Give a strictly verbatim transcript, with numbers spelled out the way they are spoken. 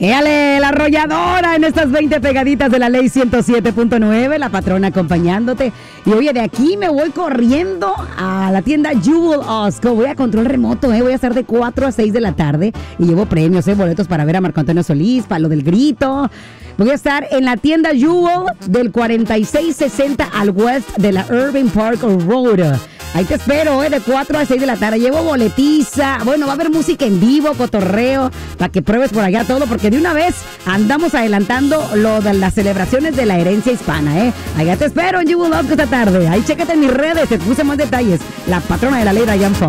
Éale, la arrolladora en estas veinte pegaditas de la ley ciento siete punto nueve, la patrona acompañándote. Y oye, de aquí me voy corriendo a la tienda Jewel Osco. Voy a control remoto, ¿eh? Voy a estar de cuatro a seis de la tarde y llevo premios, ¿eh? Boletos para ver a Marco Antonio Solís, para lo del grito. Voy a estar en la tienda Jewel del cuarenta y seis sesenta al west de la Irving Park Road. Ahí te espero, ¿eh? De cuatro a seis de la tarde. Llevo boletiza. Bueno, va a haber música en vivo, cotorreo, para que pruebes por allá todo, porque de una vez andamos adelantando lo de las celebraciones de la herencia hispana, ¿eh? Allá te espero en Jewel Osco esta tarde. Ahí chécate en mis redes, te puse más detalles. La patrona de la ley, Diane Fong.